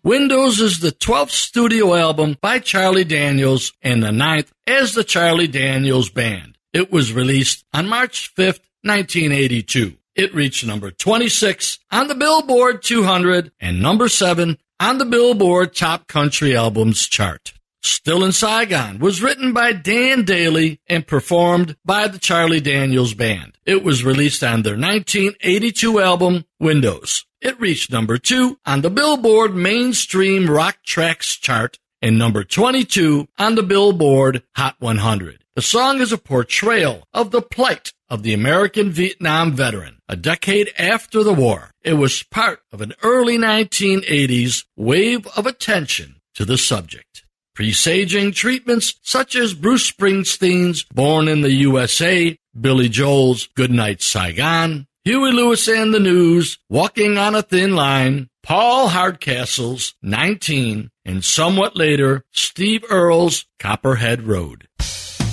Windows is the 12th studio album by Charlie Daniels and the 9th as the Charlie Daniels Band. It was released on March 5th, 1982. It reached number 26 on the Billboard 200 and number 7 on the Billboard Top Country Albums chart. Still in Saigon was written by Dan Dailey and performed by the Charlie Daniels Band. It was released on their 1982 album, Windows. It reached number 2 on the Billboard Mainstream Rock Tracks chart and number 22 on the Billboard Hot 100. The song is a portrayal of the plight of the American Vietnam veteran a decade after the war. It was part of an early 1980s wave of attention to the subject, presaging treatments such as Bruce Springsteen's Born in the USA, Billy Joel's Goodnight Saigon, Huey Lewis and the News, Walking on a Thin Line, Paul Hardcastle's 19, and somewhat later, Steve Earle's Copperhead Road.